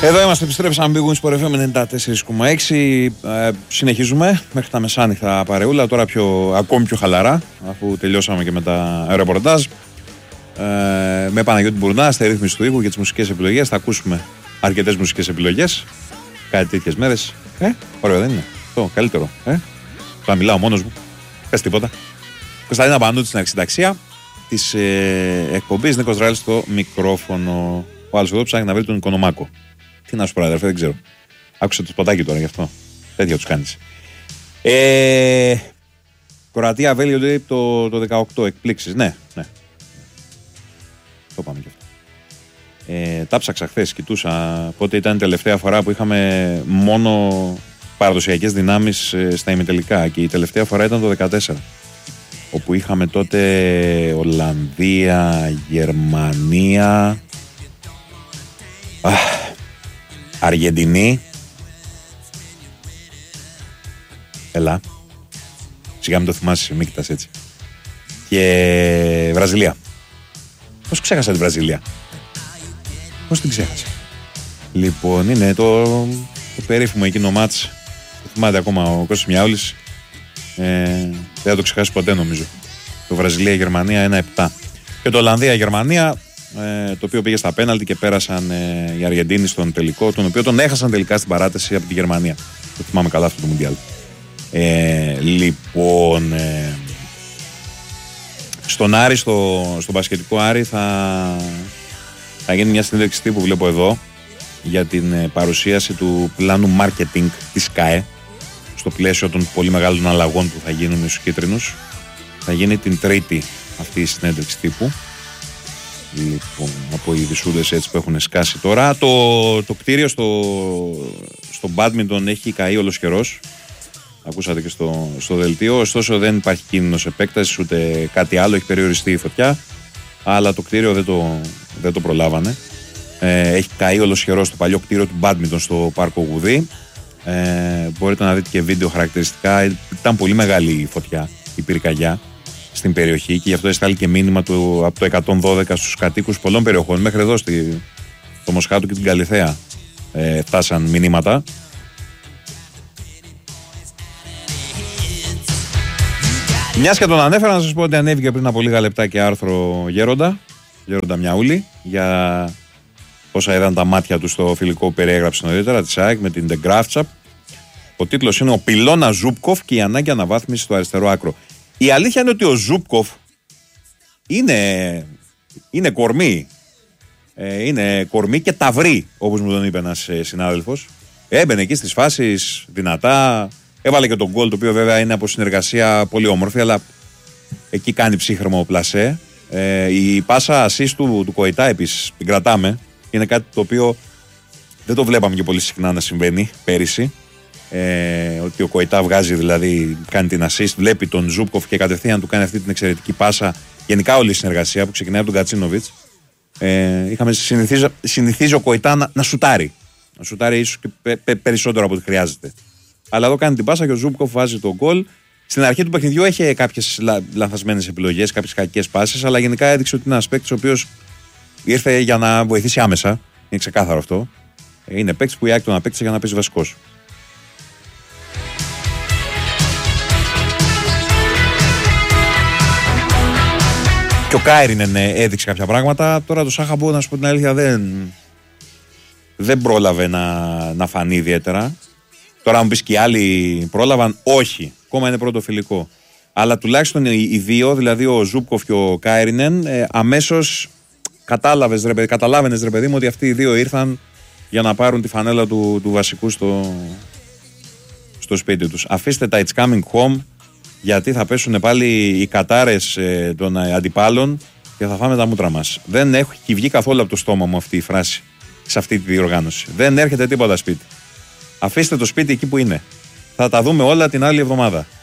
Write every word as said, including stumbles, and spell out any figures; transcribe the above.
Εδώ είμαστε, επιστρέψαμε Big Win Sport εφ εμ ενενήντα τέσσερα κόμμα έξι. Ε, συνεχίζουμε μέχρι τα μεσάνυχτα παρεούλα, τώρα πιο, ακόμη πιο χαλαρά, αφού τελειώσαμε και με τα ρεπορτάζ. Ε, με Παναγιώτη Μπουρνά στη ρύθμιση του ήχου και τις μουσικές επιλογές. Θα ακούσουμε αρκετές μουσικές επιλογές κάτι τέτοιες μέρες. Ε, ωραίο δεν είναι? Το καλύτερο. Ε, θα μιλάω μόνος μου. Πες τίποτα. Κωνσταντίνα Πανούτη στην αρχισυνταξία της ε, εκπομπής, Νίκος Ράλης στο μικρόφωνο. Ο άλλος εδώ ψάχνει να βρει τον Οικονομάκο. Τι να σου πω, αδερφέ, δεν ξέρω. Άκουσα το σποτάκι τώρα γι' αυτό. Τέτοια τους κάνεις. Ε, Κροατία Βέλγιο λέει το, το δεκαοκτώ. Εκπλήξεις. Ναι, ναι. Το πάμε κι αυτό. Ε, τα ψάξα χθες, κοιτούσα πότε ήταν η τελευταία φορά που είχαμε μόνο παραδοσιακές δυνάμεις ε, στα ημιτελικά. Και η τελευταία φορά ήταν το δεκατέσσερα. Όπου είχαμε τότε Ολλανδία, Γερμανία, αχ, Αργεντινή. Έλα. Σιγά μην το θυμάσαι, μη κοιτάς έτσι. Και Βραζιλία. Πώς ξέχασα τη Βραζιλία? Πώς την ξέχασα? Λοιπόν, είναι το, το περίφημο εκείνο μάτς. Το θυμάται ακόμα ο Κώστας Μιάουλης. Ε, δεν θα το ξεχάσει ποτέ νομίζω. Το Βραζιλία-Γερμανία ένα επτά. Και το Ολλανδία-Γερμανία, ε, το οποίο πήγε στα πέναλτι και πέρασαν ε, οι Αργεντίνοι στον τελικό, τον οποίο τον έχασαν τελικά στην παράταση από τη Γερμανία. Το θυμάμαι καλά αυτό το Μουντιάλ. Ε, λοιπόν, ε, στον Άρη, στο, στο μπασκετικό Άρη θα, θα γίνει μια συνέντευξη τύπου, βλέπω εδώ, για την ε, παρουσίαση του πλάνου marketing της ΚΑΕ στο πλαίσιο των πολύ μεγάλων αλλαγών που θα γίνουν στους κίτρινους. Θα γίνει την Τρίτη αυτή η συνέντευξη τύπου. Λοιπόν, από οι δυσούδες έτσι που έχουν σκάσει τώρα. Το, το κτίριο στο, στο μπάντμιντον έχει καεί όλος καιρός. Ακούσατε και στο, στο δελτίο. Ωστόσο δεν υπάρχει κίνδυνος επέκτασης ούτε κάτι άλλο. Έχει περιοριστεί η φωτιά. Αλλά το κτίριο δεν το, δεν το προλάβανε. Ε, έχει καεί όλος καιρός το παλιό κτίριο του μπάντμιντον στο Πάρκο Γουδί. Ε, μπορείτε να δείτε και βίντεο χαρακτηριστικά. Ήταν πολύ μεγάλη η φωτιά, η πυρκαγιά στην περιοχή και γι' αυτό έστειλε και μήνυμα του, από το εκατόν δώδεκα στους κατοίκους πολλών περιοχών. Μέχρι εδώ στη, στο Μοσχάτο και την Καλιθέα ε, φτάσαν μηνύματα. Μιας και τον ανέφερα, να σας πω ότι ανέβηκε πριν από λίγα λεπτά και άρθρο Γέροντα, Γέροντα Μιαούλη, για όσα είδαν τα μάτια του στο φιλικό που περιέγραψε νωρίτερα της ΑΕΚ με την The Grafchap. Ο τίτλος είναι «Ο πυλώνας Ζούπκοφ και η ανάγκη αναβάθμισης στο αριστερό άκρο». Η αλήθεια είναι ότι ο Ζούπκοφ είναι, είναι κορμί. Ε, είναι κορμί και ταυρί, όπως μου τον είπε ένας ε, συνάδελφος. Έμπαινε εκεί στις φάσεις δυνατά. Έβαλε και τον γκολ, το οποίο βέβαια είναι από συνεργασία πολύ όμορφη, αλλά εκεί κάνει ψύχρεμο πλασέ. Ε, η πάσα assist του, του Κοϊτά επίσης την κρατάμε. Είναι κάτι το οποίο δεν το βλέπαμε και πολύ συχνά να συμβαίνει πέρυσι. Ε, ότι ο Κοϊτά βγάζει, δηλαδή κάνει την assist, βλέπει τον Ζούπκοφ και κατευθείαν του κάνει αυτή την εξαιρετική πάσα. Γενικά όλη η συνεργασία που ξεκινάει από τον Κατσίνοβιτς. Ε, είχαμε συνηθίζει, συνηθίζει ο Κοϊτά να, να σουτάρει. Να σουτάρει ίσως και πε, πε, περισσότερο από ό,τι χρειάζεται. Αλλά εδώ κάνει την πάσα και ο Ζούπκοφ βάζει τον γκολ. Στην αρχή του παιχνιδιού είχε κάποιες λα, λανθασμένες επιλογές, κάποιες κακές πάσεις, αλλά γενικά έδειξε ότι είναι ένας παίκτης ο οποίος ήρθε για να βοηθήσει άμεσα. Είναι ξεκάθαρο αυτό. Είναι παίκτης που η ΑΕΚ τον απέκτησε για να παίζει βασικός. Και ο Κάιρινεν έδειξε κάποια πράγματα. Τώρα το Σάχαμπο, να σου πω την αλήθεια, δεν, δεν πρόλαβε να, να φανεί ιδιαίτερα. Τώρα, αν μου πεις και οι άλλοι πρόλαβαν, όχι. Ακόμα είναι πρώτο φιλικό. Αλλά τουλάχιστον οι, οι δύο, δηλαδή ο Ζούπκοφ και ο Κάιρινεν, ε, αμέσως κατάλαβες, ρε, καταλάβαινες, ρε παιδί μου, ότι αυτοί οι δύο ήρθαν για να πάρουν τη φανέλα του, του βασικού στο, στο σπίτι τους. Αφήστε τα It's Coming Home, γιατί θα πέσουν πάλι οι κατάρες ε, των αντιπάλων και θα φάμε τα μούτρα μας. Δεν έχει βγει καθόλου από το στόμα μου αυτή η φράση σε αυτή τη διοργάνωση. Δεν έρχεται τίποτα σπίτι. Αφήστε το σπίτι εκεί που είναι. Θα τα δούμε όλα την άλλη εβδομάδα.